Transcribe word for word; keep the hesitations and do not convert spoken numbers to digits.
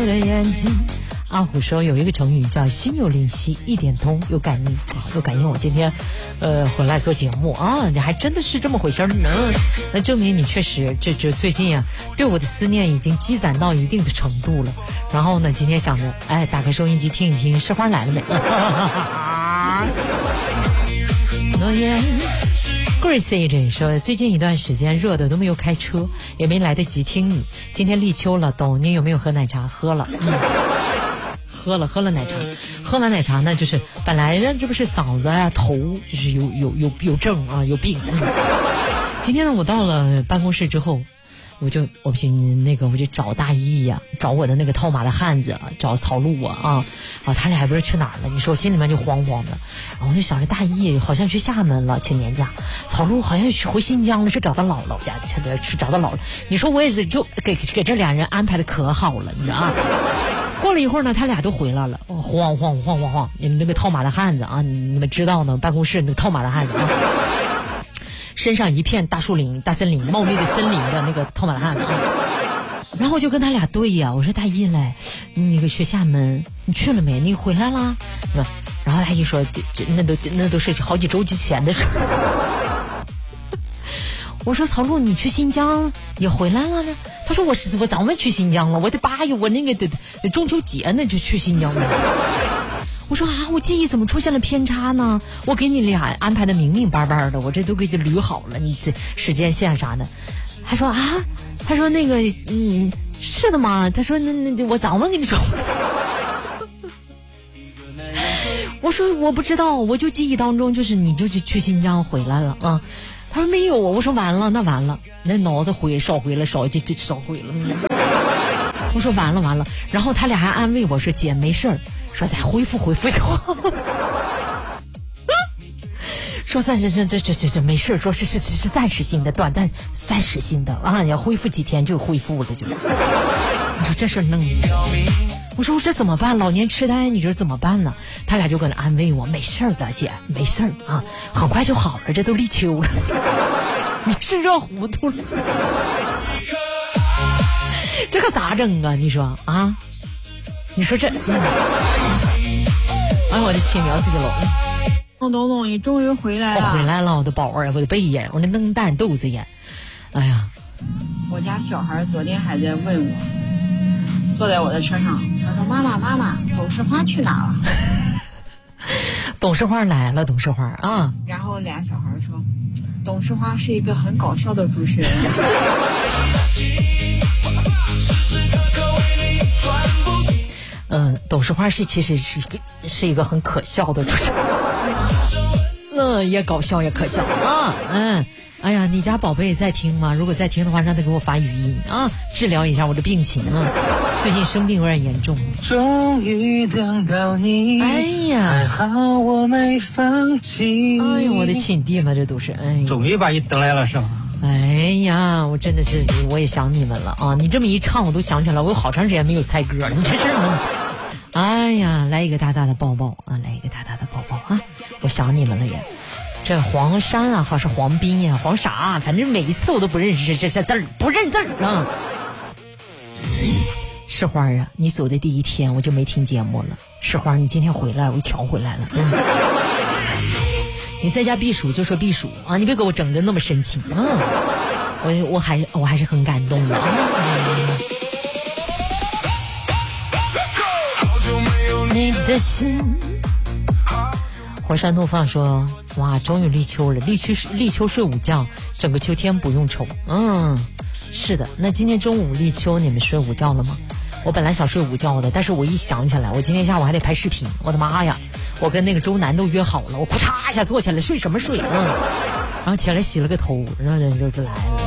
的眼睛。阿虎说有一个成语叫心有灵犀一点通，有感应啊，有感应。我今天呃回来做节目啊，你还真的是这么回事呢，那证明你确实这这最近啊对我的思念已经积攒到一定的程度了。然后呢，今天想着哎打开收音机听一听是花来了没。诺言 Grace 说最近一段时间热的都没有开车，也没来得及听你。今天立秋了，懂你有没有喝奶茶？喝了。嗯喝了喝了奶茶，喝完奶茶呢，就是本来这不是嗓子啊头就是有有有有症啊有病。嗯、今天呢，我到了办公室之后，我就我不行那个我就找大义呀、啊，找我的那个套马的汉子，找曹璐啊啊啊，他俩还不知道去哪儿了。你说我心里面就慌慌的，然后我就想着大义好像去厦门了请年假，曹璐好像去回新疆了，去找他姥姥家去去找他姥姥。你说我也是就给给这俩人安排的可好了，你知道啊。过了一会儿呢，他俩都回来了，晃晃晃晃晃，你们那个套马的汉子啊，你们知道呢？办公室那个套马的汉子啊，身上一片大树林、大森林、茂密的森林的那个套马的汉子啊。然后我就跟他俩对呀，我说大一嘞，你那个去厦门，你去了没？你回来了？然后他一说，那都那都是好几周之前的事。我说曹璐，你去新疆也回来了呢？他说我是我早没去新疆了，我的八月我那个的中秋节呢就去新疆了。我说啊，我记忆怎么出现了偏差呢？我给你俩安排的明明白白的，我这都给你捋好了，你这时间线啥的。他说啊，他说那个嗯是的吗？他说那那我早没跟你说。我说我不知道，我就记忆当中就是你就是去新疆回来了啊。他说没有，我说完了，那完了，那脑子毁烧毁了，烧这这烧毁了。我说完了完了，然后他俩还安慰我说姐没事儿，说再恢复恢复。说暂这这这这这这没事，说是是是是暂时性的，短暂暂时性的啊，要恢复几天就恢复了就。你说这事弄的。我说我这怎么办？老年痴呆，你说怎么办呢？他俩就搁那安慰我，没事儿的姐，没事儿啊，很快就好了，这都立秋了，你是热糊涂了，这可咋整啊？你说啊？你说这，嗯、哎，我的亲娘死了！ 东东东，你终于回来了！ 我回来了，我的宝儿，我的贝眼，我的嫩蛋豆子眼，哎呀， 我家小孩昨天还在问我。坐在我的车上，他说：“妈妈，妈妈，董事花去哪了？” 董事花来了，董事花啊。 然后俩小孩说：“董事花是一个很搞笑的主持人。” 嗯，董事花是其实是是一个很可笑的主持人，嗯，也搞笑也可笑啊，嗯。哎呀，你家宝贝在听吗？如果在听的话，让他给我发语音啊，治疗一下我的病情啊。最近生病有点严重。 终于等到你， 哎呀， 还好我没放弃。 哎呀，我的亲弟们，这都是哎。 终于把你等来了是吧？ 哎呀，我真的是我也想你们了啊！你这么一唱，我都想起来，我有好长时间没有猜歌，你这是能。哎呀，来一个大大的抱抱啊！来一个大大的抱抱啊！我想你们了也。这黄山啊，还是黄斌呀、啊，黄啥、啊？反正每一次我都不认识这这字儿，不认字儿啊。是花啊，你走的第一天我就没听节目了。是花，你今天回来，我一调回来了。嗯、你在家避暑就说避暑啊，你别给我整的那么深情啊。我我还我还是很感动的啊。你的心。火山怒放说：“哇，终于立秋了，立秋立秋睡午觉，整个秋天不用愁。”嗯，是的。那今天中午立秋，你们睡午觉了吗？我本来想睡午觉的，但是我一想起来，我今天下午还得拍视频，我的妈呀！我跟那个周南都约好了，我咔嚓一下坐起来，睡什么睡？嗯，然后起来洗了个头，然后就就来